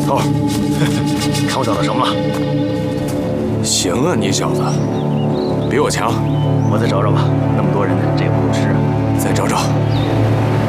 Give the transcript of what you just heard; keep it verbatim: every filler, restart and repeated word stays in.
头，看我找到什么了？ 行啊，你小子，比我强。 我再找找吧，那么多人呢，这也不够吃啊。 再找找。